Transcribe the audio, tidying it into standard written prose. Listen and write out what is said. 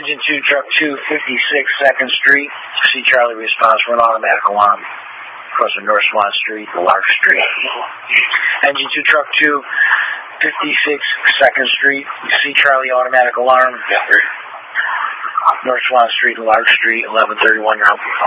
Engine 2, Truck 2, 56 2nd Street. See Charlie response for an automatic alarm. Crossing North Swan Street, Lark Street. Engine 2, Truck 2, 56 2nd Street. See Charlie automatic alarm. Yeah, 3. North Swan Street, Lark Street, 1131. You're